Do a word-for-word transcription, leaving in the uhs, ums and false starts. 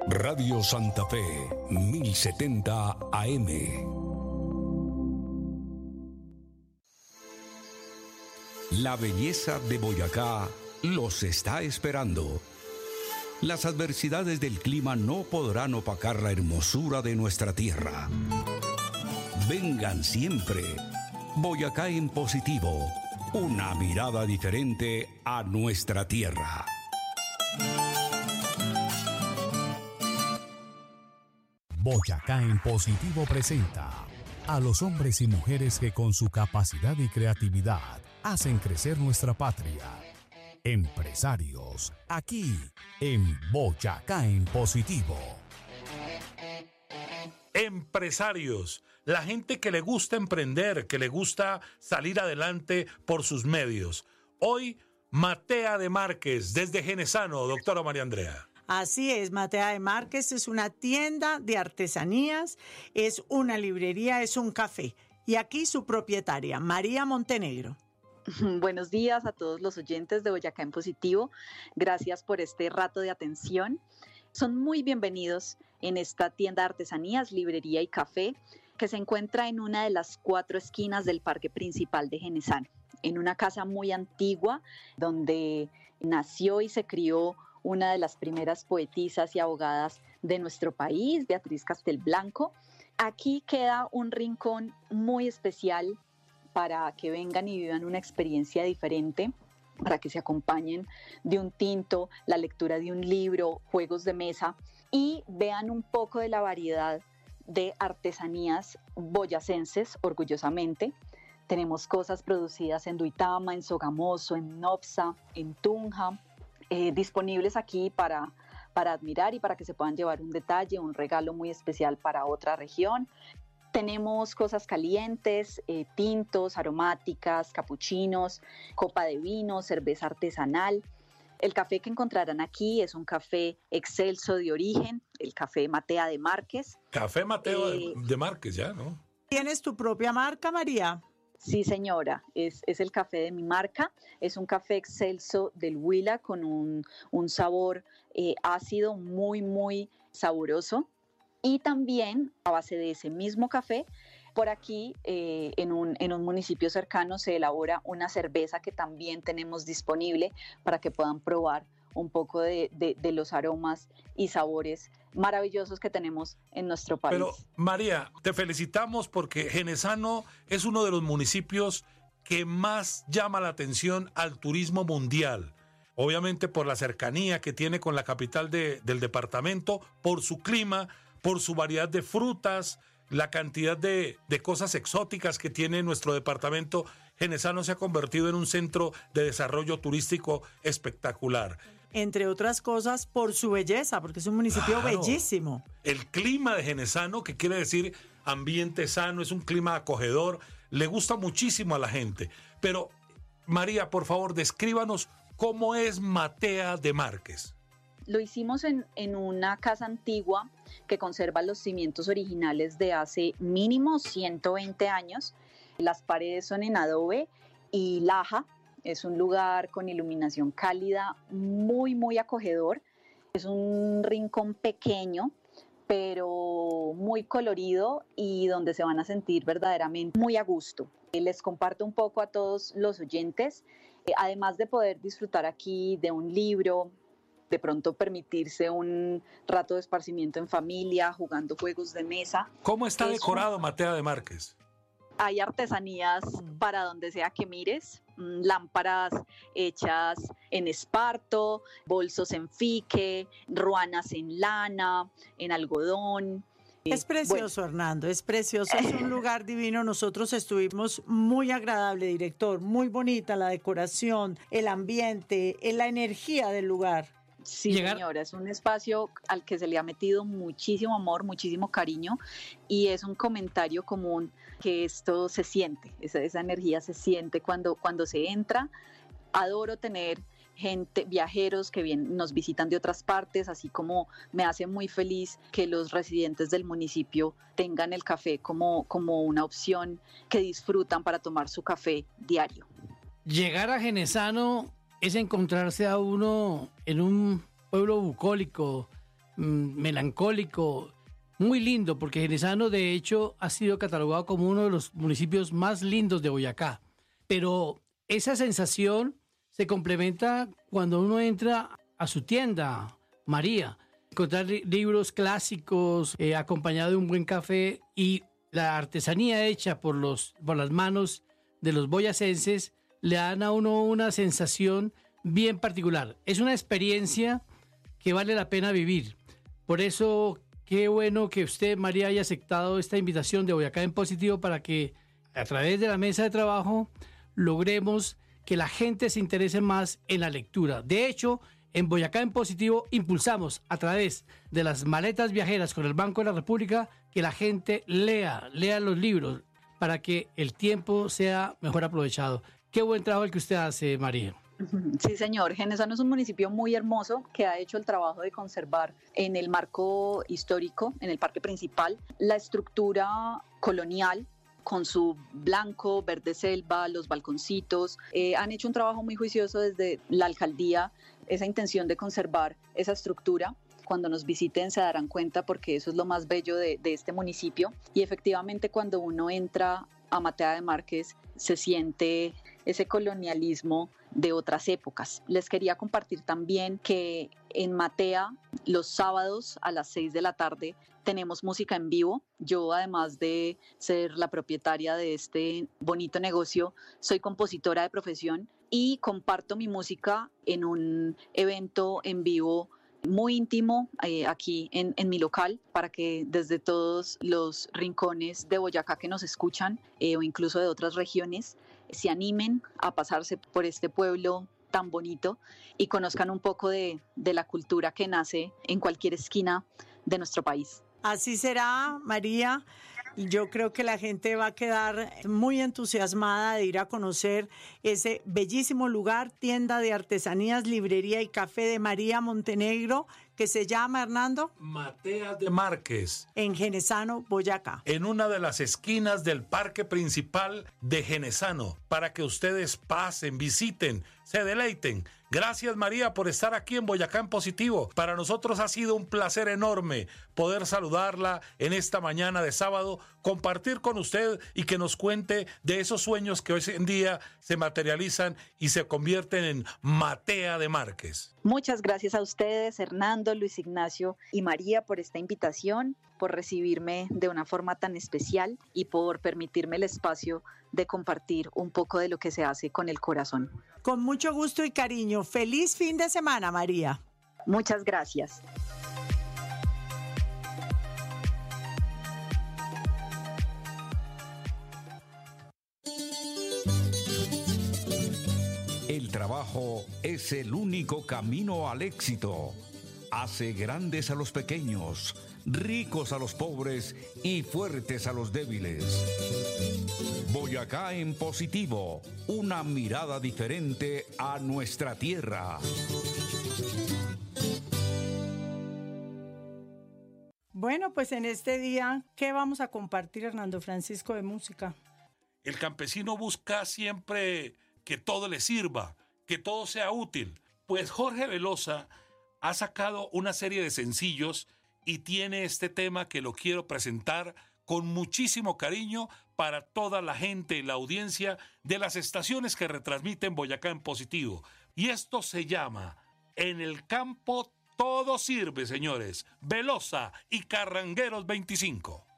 Radio Santa Fe, mil setenta A M. La belleza de Boyacá los está esperando. Las adversidades del clima no podrán opacar la hermosura de nuestra tierra. Vengan siempre. Boyacá en positivo. Una mirada diferente a nuestra tierra. Boyacá en positivo presenta a los hombres y mujeres que con su capacidad y creatividad hacen crecer nuestra patria. Empresarios, aquí en Boyacá en positivo. Empresarios, la gente que le gusta emprender, que le gusta salir adelante por sus medios. Hoy, Matea de Márquez, desde Genesano, doctora María Andrea. Así es, Matea de Márquez es una tienda de artesanías, es una librería, es un café. Y aquí su propietaria, María Montenegro. Buenos días a todos los oyentes de Boyacá en Positivo. Gracias por este rato de atención. Son muy bienvenidos en esta tienda de artesanías, librería y café, que se encuentra en una de las cuatro esquinas del parque principal de Genesano, en una casa muy antigua donde nació y se crió una de las primeras poetisas y abogadas de nuestro país, Beatriz Castelblanco. Aquí queda un rincón muy especial para que vengan y vivan una experiencia diferente, para que se acompañen de un tinto, la lectura de un libro, juegos de mesa y vean un poco de la variedad de artesanías boyacenses, orgullosamente. Tenemos cosas producidas en Duitama, en Sogamoso, en Nopsa, en Tunja, eh, disponibles aquí para, para admirar y para que se puedan llevar un detalle, un regalo muy especial para otra región. Tenemos cosas calientes, eh, tintos, aromáticas, capuchinos, copa de vino, cerveza artesanal. El café que encontrarán aquí es un café excelso de origen, el café Matea de Márquez. Café Mateo Eh, de, de Márquez, ya, ¿no? ¿Tienes tu propia marca, María? Sí, señora, es, es el café de mi marca. Es un café excelso del Huila con un, un sabor eh, ácido muy, muy sabroso. Y también, a base de ese mismo café, por aquí eh, en, un, en un municipio cercano se elabora una cerveza que también tenemos disponible para que puedan probar un poco de, de, de los aromas y sabores maravillosos que tenemos en nuestro país. Pero, María, te felicitamos porque Genesano es uno de los municipios que más llama la atención al turismo mundial. Obviamente por la cercanía que tiene con la capital de, del departamento, por su clima, por su variedad de frutas, la cantidad de, de cosas exóticas que tiene nuestro departamento. Genesano se ha convertido en un centro de desarrollo turístico espectacular. Entre otras cosas, por su belleza, porque es un municipio Claro. bellísimo. El clima de Genesano, que quiere decir ambiente sano, es un clima acogedor, le gusta muchísimo a la gente. Pero, María, por favor, descríbanos cómo es Matea de Márquez. Lo hicimos en, en una casa antigua que conserva los cimientos originales de hace mínimo ciento veinte años. Las paredes son en adobe y laja. Es un lugar con iluminación cálida, muy, muy acogedor. Es un rincón pequeño, pero muy colorido y donde se van a sentir verdaderamente muy a gusto. Les comparto un poco a todos los oyentes, eh, además de poder disfrutar aquí de un libro, de pronto permitirse un rato de esparcimiento en familia, jugando juegos de mesa. ¿Cómo está Es decorado un... Matea de Márquez? Hay artesanías para donde sea que mires, lámparas hechas en esparto, bolsos en fique, ruanas en lana, en algodón. Es precioso, bueno. Hernando, es precioso, es un lugar divino. Nosotros estuvimos muy agradable, director, muy bonita la decoración, el ambiente, la energía del lugar. Sí, Llegar... señora, es un espacio al que se le ha metido muchísimo amor, muchísimo cariño y es un comentario común que esto se siente, esa, esa energía se siente cuando, cuando se entra. Adoro tener gente, viajeros que bien, nos visitan de otras partes, así como me hace muy feliz que los residentes del municipio tengan el café como, como una opción que disfrutan para tomar su café diario. Llegar a Genesano es encontrarse a uno en un pueblo bucólico, mmm, melancólico, muy lindo, porque Genesano de hecho ha sido catalogado como uno de los municipios más lindos de Boyacá. Pero esa sensación se complementa cuando uno entra a su tienda, María, encontrar li- libros clásicos eh, acompañado de un buen café y la artesanía hecha por, los, por las manos de los boyacenses le dan a uno una sensación bien particular. Es una experiencia que vale la pena vivir. Por eso, qué bueno que usted, María, haya aceptado esta invitación de Boyacá en Positivo para que a través de la mesa de trabajo logremos que la gente se interese más en la lectura. De hecho, en Boyacá en Positivo impulsamos a través de las maletas viajeras con el Banco de la República que la gente lea, lea los libros para que el tiempo sea mejor aprovechado. Qué buen trabajo el que usted hace, María. Sí, señor. Genesano es un municipio muy hermoso que ha hecho el trabajo de conservar en el marco histórico, en el parque principal, la estructura colonial con su blanco, verde selva, los balconcitos. Eh, han hecho un trabajo muy juicioso desde la alcaldía, esa intención de conservar esa estructura. Cuando nos visiten se darán cuenta porque eso es lo más bello de, de este municipio. Y efectivamente cuando uno entra a Matea de Márquez se siente ese colonialismo de otras épocas. Les quería compartir también que en Matea los sábados a las seis de la tarde tenemos música en vivo. Yo, además de ser la propietaria de este bonito negocio, soy compositora de profesión y comparto mi música en un evento en vivo muy íntimo eh, aquí en, en mi local para que desde todos los rincones de Boyacá que nos escuchan eh, o incluso de otras regiones se animen a pasarse por este pueblo tan bonito y conozcan un poco de, de la cultura que nace en cualquier esquina de nuestro país. Así será, María. Yo creo que la gente va a quedar muy entusiasmada de ir a conocer ese bellísimo lugar, tienda de artesanías, librería y café de María Montenegro, que se llama, Hernando, Matea de Márquez, en Genesano, Boyacá. en una de las esquinas del parque principal de Genesano, para que ustedes pasen, visiten, se deleiten. Gracias, María, por estar aquí en Boyacá en Positivo. Para nosotros ha sido un placer enorme poder saludarla en esta mañana de sábado, compartir con usted y que nos cuente de esos sueños que hoy en día se materializan y se convierten en Matea de Márquez. Muchas gracias a ustedes, Hernando, Luis Ignacio y María, por esta invitación, por recibirme de una forma tan especial y por permitirme el espacio de compartir un poco de lo que se hace con el corazón. Con mucho gusto y cariño. Feliz fin de semana, María. Muchas gracias. El trabajo es el único camino al éxito. Hace grandes a los pequeños, ricos a los pobres y fuertes a los débiles. Boyacá en Positivo, una mirada diferente a nuestra tierra. Bueno, pues en este día, ¿qué vamos a compartir, Hernando Francisco, de música? El campesino busca siempre que todo le sirva, que todo sea útil. Pues Jorge Velosa ha sacado una serie de sencillos y tiene este tema que lo quiero presentar con muchísimo cariño para toda la gente y la audiencia de las estaciones que retransmiten Boyacá en Positivo. Y esto se llama En el campo todo sirve, señores. Velosa y Carrangueros veinticinco.